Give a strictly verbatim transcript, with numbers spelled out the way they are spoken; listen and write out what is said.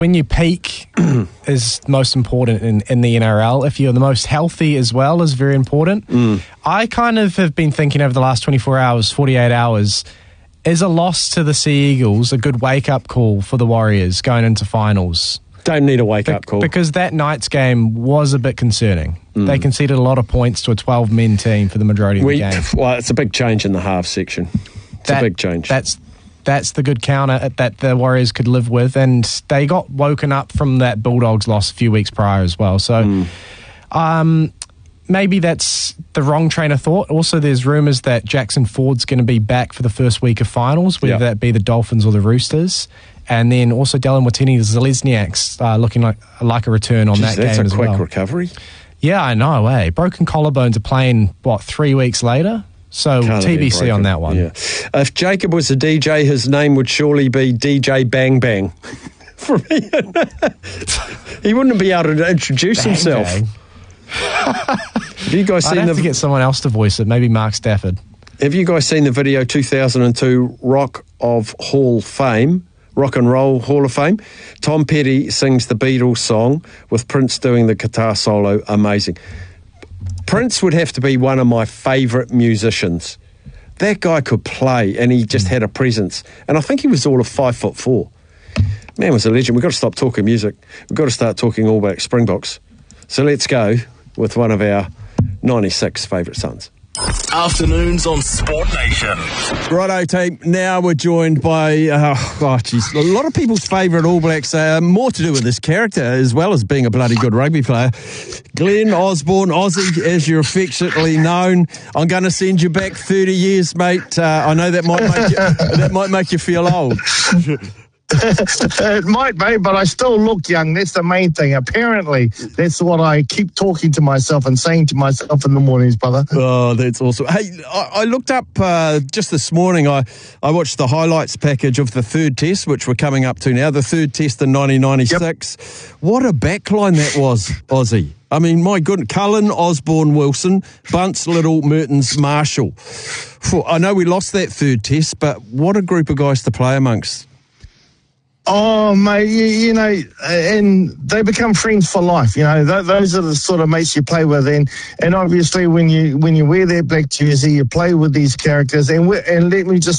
when you peak is most important in, in the N R L. If you're the most healthy as well is very important. Mm. I kind of have been thinking over the last twenty-four hours, forty-eight hours, is a loss to the Sea Eagles a good wake-up call for the Warriors going into finals? Don't need a wake-up call. Because that night's game was a bit concerning. Mm. They conceded a lot of points to a twelve-men team for the majority of we, the game. Well, it's a big change in the half section. It's that, a big change. That's that's the good counter that the Warriors could live with, and they got woken up from that Bulldogs loss a few weeks prior as well. So mm. um, maybe that's the wrong train of thought. Also, there's rumours that Jackson Ford's going to be back for the first week of finals, whether yep. that be the Dolphins or the Roosters. And then also Dylan Watini, the Zalesniaks, uh, looking like like a return on Jeez, that game as well. That's a quick recovery. Yeah, I know, eh? Broken collarbones are playing, what, three weeks later? So Can't T B C on that one. Yeah. If Jacob was a D J, his name would surely be D J Bang Bang. For me, he wouldn't be able to introduce bang, himself. Bang. Have you guys I'd seen have the? to get someone else to voice it. Maybe Mark Stafford. Have you guys seen the video two thousand two Rock of Hall Fame? Rock and Roll Hall of Fame. Tom Petty sings the Beatles song with Prince doing the guitar solo. Amazing. Prince would have to be one of my favourite musicians. That guy could play, and he just had a presence. And I think he was all of five foot four. Man was a legend. We've got to stop talking music. We've got to start talking All Black Springboks. So let's go with one of our ninety-six favourite sons. Afternoons on Sport Nation. Righto, team. Now we're joined by, uh, oh, geez, a lot of people's favourite All Blacks. Uh, more to do with this character as well as being a bloody good rugby player. Glenn Osborne, Aussie, as you're affectionately known. I'm going to send you back thirty years, mate. Uh, I know that might make you, that might make you feel old. It might be, but I still look young. That's the main thing. Apparently, that's what I keep talking to myself and saying to myself in the mornings, brother. Oh, that's awesome. Hey, I, I looked up uh, just this morning. I, I watched the highlights package of the third test, which we're coming up to now, the third test in nineteen ninety-six. Yep. What a backline that was, Aussie. I mean, my goodness, Cullen, Osborne, Wilson, Bunce, Little, Mertens, Marshall. I know we lost that third test, but what a group of guys to play amongst. Oh, mate, you, you know, and they become friends for life. You know, th- those are the sort of mates you play with, and and obviously when you when you wear that black jersey, you play with these characters. And we, and let me just